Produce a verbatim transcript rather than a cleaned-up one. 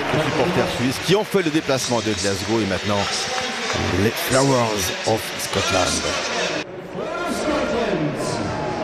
les supporters suisses qui ont fait le déplacement de Glasgow et maintenant les Flowers of Scotland.